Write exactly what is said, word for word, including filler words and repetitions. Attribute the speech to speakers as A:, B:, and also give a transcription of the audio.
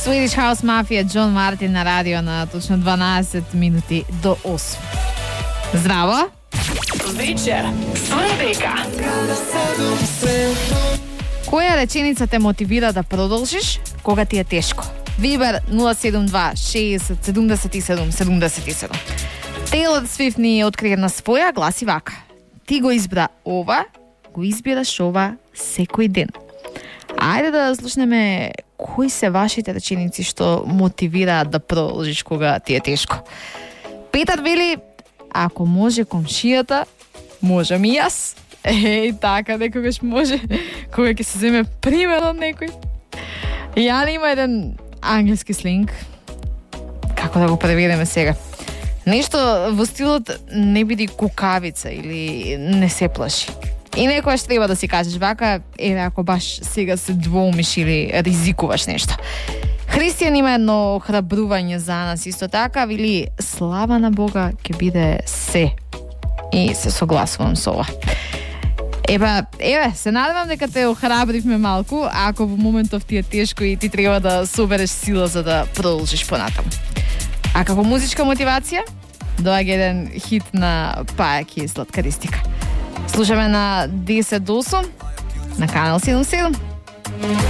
A: Swedish House Mafia, Джон Мартин на радио на точно дванаесет минути до осем. Здраво!
B: Вечер с Ребека.
A: Која реченица те мотивира да продолжиш кога ти е тешко? Вибер нула седум два шеесет седумдесет и седум седумдесет и седум. Тейлор Свифт ни откри една своја, гласи вака: ти го избра ова, го избираш ова секој ден. Ајде да слушнеме кои се вашите реченици што мотивираат да продолжиш кога ти е тешко. Петар вели: ако може комшијата, можам и јас. Еј, така некогаш може, кога ќе се земе пример од некој. Јан има еден англиски сленг, како да го преведеме сега. Нешто во стилот не биди кукавица или не се плаши. И некојаш треба да си кажеш вака, еве ако баш сега се двоумиш или ризикуваш нешто. Христијан има едно храбрување за нас исто така, вели: слава на Бога ќе биде се. И се согласувам со ова. Епа, еве, се надевам дека те охрабривме малку, ако во моментов ти е тешко и ти треба да собереш сила за да продолжиш понатаму. А како музичка мотивација, доаѓа еден хит на Пајаки и Сладкаристика. Слушаме на десет до осум на Канал седум седум.